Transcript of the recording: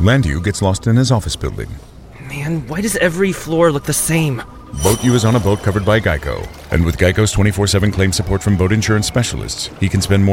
Landu gets lost in his office building. Man, why does every floor look the same? Boat U is on a boat covered by Geico. And with Geico's 24/7 claim support from boat insurance specialists, he can spend more